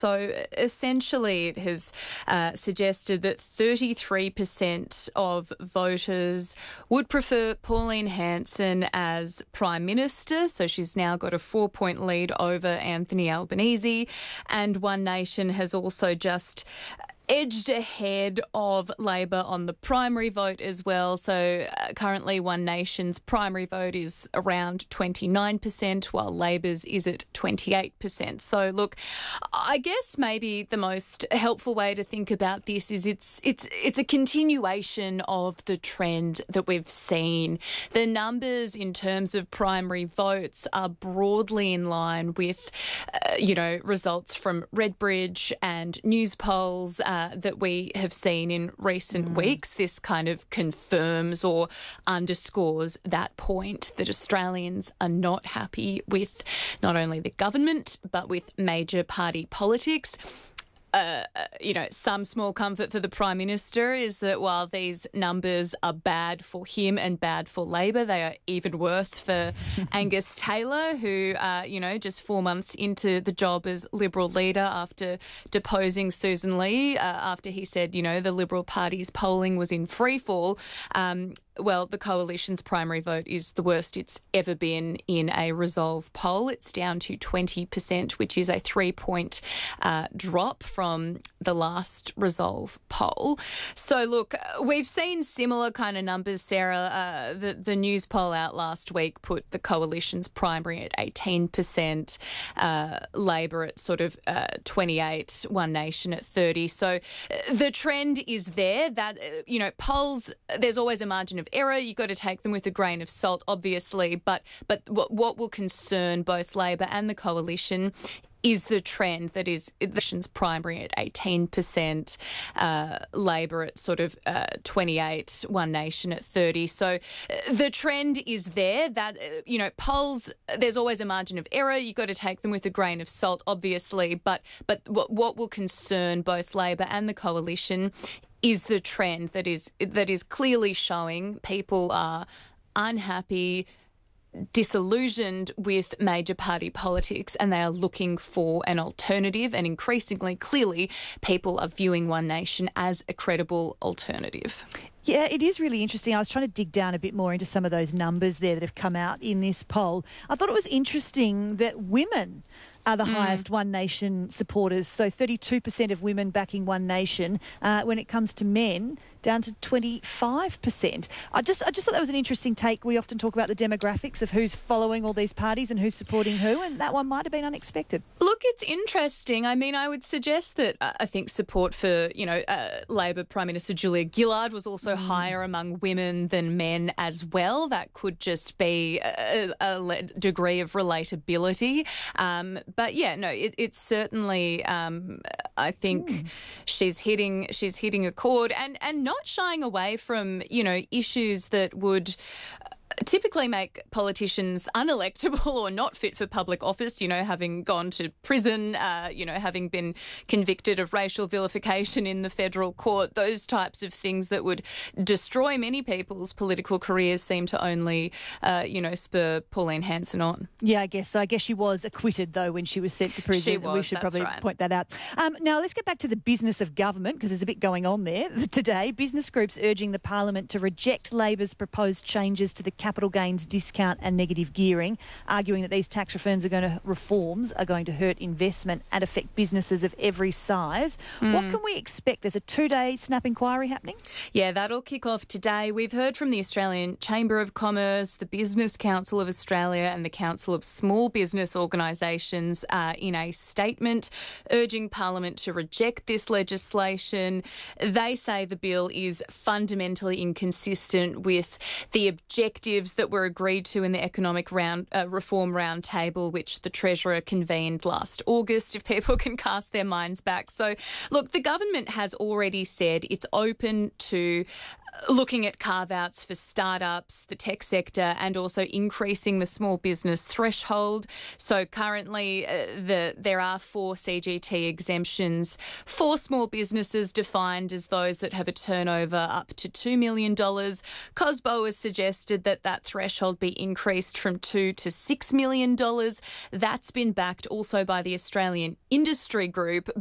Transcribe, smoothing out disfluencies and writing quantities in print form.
So essentially it has suggested that 33% of voters would prefer Pauline Hanson as Prime Minister. So she's now got a 4-point lead over Anthony Albanese. And One Nation has also just edged ahead of Labor on the primary vote as well. So currently One Nation's primary vote is around 29%, while Labor's is at 28%. So look, I guess maybe the most helpful way to think about this is it's a continuation of the trend that we've seen. The numbers in terms of primary votes are broadly in line with, results from Redbridge and news polls that we have seen in recent weeks. This kind of confirms or underscores that point that Australians are not happy with not only the government but with major party politics. Some small comfort for the Prime Minister is that while these numbers are bad for him and bad for Labor, they are even worse for Angus Taylor, who, just 4 months into the job as Liberal leader after deposing Susan Lee, after he said, the Liberal Party's polling was in freefall. Well, the Coalition's primary vote is the worst it's ever been in a Resolve poll. It's down to 20%, which is a 3-point drop from the last Resolve poll. So, look, we've seen similar kind of numbers, Sarah. The news poll out last week put the Coalition's primary at 18%, Labor at sort of 28%, One Nation at 30%. So the trend is there that, polls, there's always a margin of error. You've got to take them with a grain of salt, obviously. But what will concern both Labor and the Coalition is the trend that is the Coalition's primary at 18%, Labor at sort of 28%, One Nation at 30%. So the trend is there that, polls, there's always a margin of error. You've got to take them with a grain of salt, obviously. But what will concern both Labor and the Coalition is the trend that is clearly showing people are unhappy, disillusioned with major party politics, and they are looking for an alternative, and increasingly clearly people are viewing One Nation as a credible alternative. Yeah, it is really interesting. I was trying to dig down a bit more into some of those numbers there that have come out in this poll. I thought it was interesting that women are the highest One Nation supporters. So 32% of women backing One Nation. When it comes to men, down to 25%. I just thought that was an interesting take. We often talk about the demographics of who's following all these parties and who's supporting who, and that one might have been unexpected. Look, it's interesting. I mean, I would suggest that I think support for, Labor Prime Minister Julia Gillard was also higher among women than men as well. That could just be a degree of relatability. But yeah, no, it's certainly. I think she's hitting a chord and not shying away from issues that would typically make politicians unelectable or not fit for public office, having gone to prison, having been convicted of racial vilification in the federal court. Those types of things that would destroy many people's political careers seem to only, spur Pauline Hanson on. Yeah, I guess so. I guess she was acquitted, though, when she was sent to prison. She was, we should probably point that out. Now, let's get back to the business of government, because there's a bit going on there today. Business groups urging the Parliament to reject Labor's proposed changes to the capital gains discount and negative gearing, arguing that these tax reforms are going to hurt investment and affect businesses of every size. What can we expect? There's a 2-day snap inquiry happening? Yeah, that'll kick off today. We've heard from the Australian Chamber of Commerce, the Business Council of Australia and the Council of Small Business Organisations in a statement urging Parliament to reject this legislation. They say the bill is fundamentally inconsistent with the objectives that were agreed to in the Economic Reform Roundtable, which the Treasurer convened last August, if people can cast their minds back. So, look, the government has already said it's open to looking at carve-outs for startups, the tech sector, and also increasing the small business threshold. So currently there are 4 CGT exemptions for small businesses defined as those that have a turnover up to $2 million. COSBO has suggested that that threshold be increased from $2 to $6 million. That's been backed also by the Australian Industry Group.